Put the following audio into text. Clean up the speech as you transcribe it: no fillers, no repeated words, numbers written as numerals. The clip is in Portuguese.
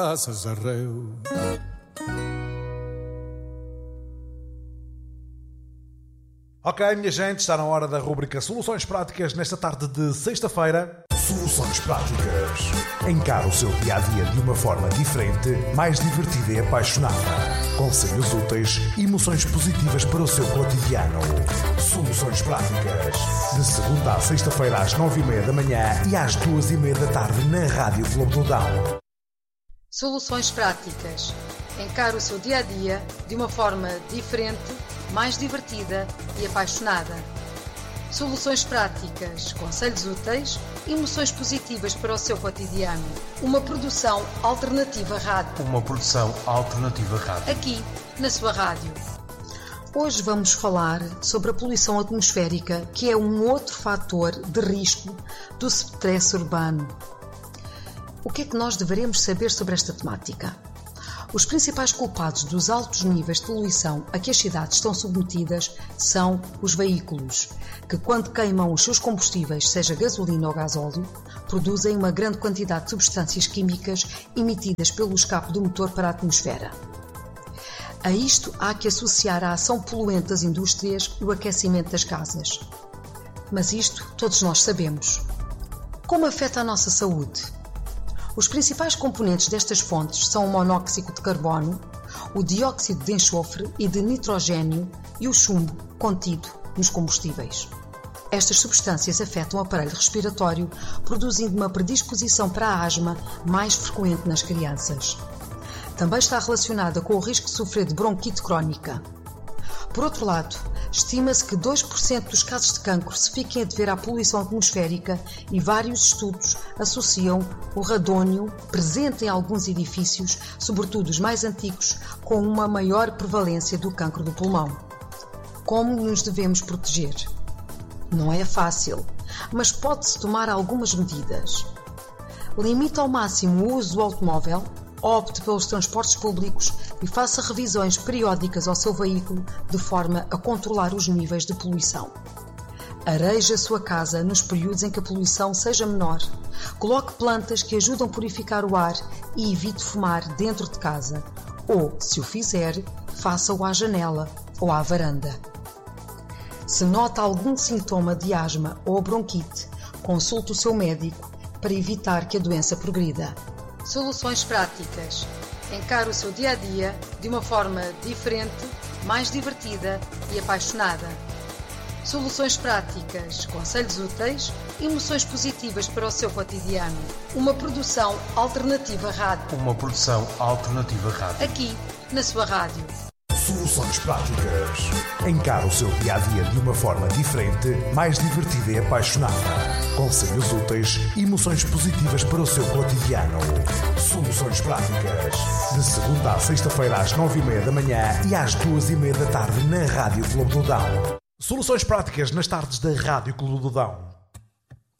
Asas arreu. Ok, minha gente, está na hora da rubrica Soluções Práticas nesta tarde de sexta-feira. Soluções Práticas. Encara o seu dia-a-dia de uma forma diferente, mais divertida e apaixonada. Conselhos úteis e emoções positivas para o seu cotidiano. Soluções Práticas. De segunda à sexta-feira às 9h30 da manhã e às 2h30 da tarde na Rádio Clube do Dão. Soluções Práticas. Encara o seu dia-a-dia de uma forma diferente, mais divertida e apaixonada. Soluções práticas, conselhos úteis e emoções positivas para o seu cotidiano. Uma produção alternativa rádio. Aqui, na sua rádio. Hoje vamos falar sobre a poluição atmosférica, que é um outro fator de risco do stress urbano. O que é que nós deveremos saber sobre esta temática? Os principais culpados dos altos níveis de poluição a que as cidades estão submetidas são os veículos, que quando queimam os seus combustíveis, seja gasolina ou gasóleo, produzem uma grande quantidade de substâncias químicas emitidas pelo escape do motor para a atmosfera. A isto há que associar a ação poluente das indústrias e o aquecimento das casas. Mas isto todos nós sabemos. Como afeta a nossa saúde? Os principais componentes destas fontes são o monóxido de carbono, o dióxido de enxofre e de nitrogênio e o chumbo contido nos combustíveis. Estas substâncias afetam o aparelho respiratório, produzindo uma predisposição para a asma mais frequente nas crianças. Também está relacionada com o risco de sofrer de bronquite crónica. Por outro lado, estima-se que 2% dos casos de cancro se fiquem a dever à poluição atmosférica e vários estudos associam o radônio, presente em alguns edifícios, sobretudo os mais antigos, com uma maior prevalência do cancro do pulmão. Como nos devemos proteger? Não é fácil, mas pode-se tomar algumas medidas. Limite ao máximo o uso do automóvel, opte pelos transportes públicos e faça revisões periódicas ao seu veículo de forma a controlar os níveis de poluição. Areje a sua casa nos períodos em que a poluição seja menor. Coloque plantas que ajudam a purificar o ar e evite fumar dentro de casa. Ou, se o fizer, faça-o à janela ou à varanda. Se nota algum sintoma de asma ou bronquite, consulte o seu médico para evitar que a doença progrida. Soluções práticas. Encara o seu dia-a-dia de uma forma diferente, mais divertida e apaixonada. Soluções práticas, conselhos úteis e emoções positivas para o seu cotidiano. Uma produção alternativa rádio. Aqui, na sua rádio. Soluções Práticas. Encara o seu dia-a-dia de uma forma diferente, mais divertida e apaixonada. Conselhos úteis e emoções positivas para o seu cotidiano. Soluções Práticas. De segunda à sexta-feira às 9h30 da manhã e às 2h30 da tarde na Rádio Clube do Dão. Soluções Práticas nas tardes da Rádio Clube do Dão.